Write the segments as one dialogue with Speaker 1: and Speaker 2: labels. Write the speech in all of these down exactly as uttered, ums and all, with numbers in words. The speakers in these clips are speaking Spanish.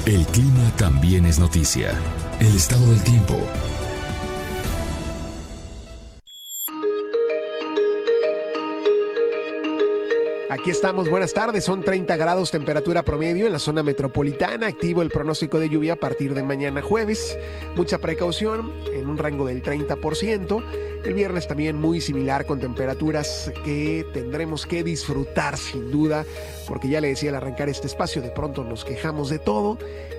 Speaker 1: El clima también es noticia. El estado del tiempo.
Speaker 2: Aquí estamos, buenas tardes, son treinta grados temperatura promedio en la zona metropolitana, activo el pronóstico de lluvia a partir de mañana jueves, mucha precaución en un rango del treinta por ciento, el viernes también muy similar con temperaturas que tendremos que disfrutar sin duda, porque ya le decía al arrancar este espacio, de pronto nos quejamos de todo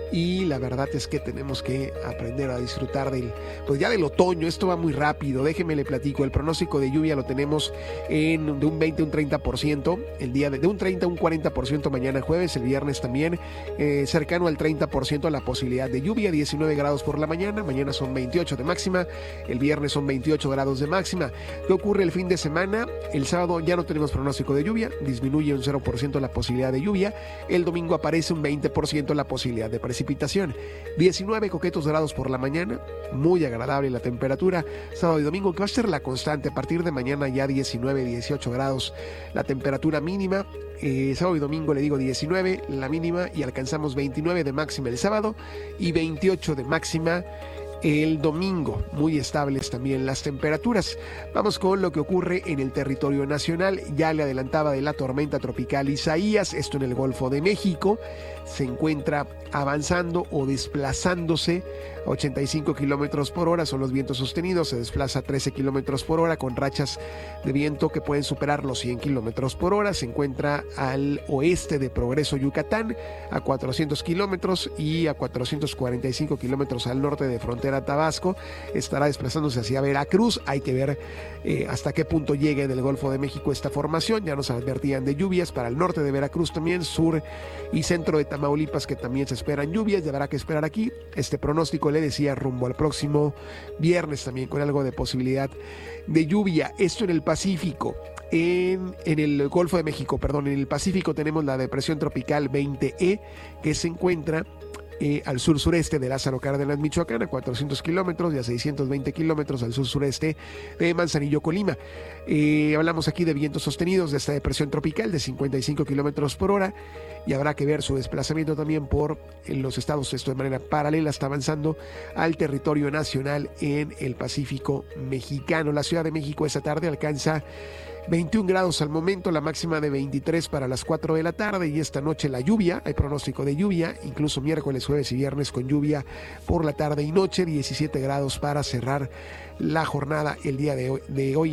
Speaker 2: y la verdad es que tenemos que aprender a disfrutar del, pues ya del otoño. Esto va muy rápido, déjeme le platico, el pronóstico de lluvia lo tenemos en de un veinte a un treinta por ciento, el día de, de un treinta a un cuarenta por ciento mañana jueves, el viernes también eh, cercano al treinta por ciento la posibilidad de lluvia, diecinueve grados por la mañana, mañana son veintiocho de máxima, el viernes son veintiocho grados de máxima. ¿Qué ocurre el fin de semana? El sábado ya no tenemos pronóstico de lluvia, disminuye un cero por ciento la posibilidad de lluvia, el domingo aparece un veinte por ciento la posibilidad de precipitación. diecinueve coquetos grados por la mañana, muy agradable la temperatura, sábado y domingo, que va a ser la constante, a partir de mañana ya diecinueve, dieciocho grados la temperatura mínima, eh, sábado y domingo le digo diecinueve la mínima y alcanzamos veintinueve de máxima el sábado y veintiocho de máxima el domingo, muy estables también las temperaturas. Vamos con lo que ocurre en el territorio nacional. Ya le adelantaba de la tormenta tropical Isaías, esto en el Golfo de México, se encuentra avanzando o desplazándose a ochenta y cinco kilómetros por hora, son los vientos sostenidos, se desplaza a trece kilómetros por hora con rachas de viento que pueden superar los cien kilómetros por hora, se encuentra al oeste de Progreso, Yucatán, a cuatrocientos kilómetros y a cuatrocientos cuarenta y cinco kilómetros al norte de frontera Tabasco, estará desplazándose hacia Veracruz, hay que ver eh, hasta qué punto llegue del Golfo de México esta formación, ya nos advertían de lluvias para el norte de Veracruz también, sur y centro de Tamaulipas que también se esperan lluvias, y habrá que esperar aquí, este pronóstico le decía rumbo al próximo viernes también con algo de posibilidad de lluvia, esto en el Pacífico. En, en el Golfo de México, perdón, en el Pacífico tenemos la depresión tropical veinte E que se encuentra Eh, al sur-sureste de Lázaro Cárdenas, Michoacán, a cuatrocientos kilómetros y a seiscientos veinte kilómetros al sur-sureste de Manzanillo, Colima. Eh, hablamos aquí de vientos sostenidos de esta depresión tropical de cincuenta y cinco kilómetros por hora y habrá que ver su desplazamiento también por en los estados, esto de manera paralela, está avanzando al territorio nacional en el Pacífico mexicano. La Ciudad de México esta tarde alcanza veintiún grados al momento, la máxima de veintitrés para las cuatro de la tarde y esta noche la lluvia, hay pronóstico de lluvia, incluso miércoles, jueves y viernes con lluvia por la tarde y noche, diecisiete grados para cerrar la jornada el día de hoy. De hoy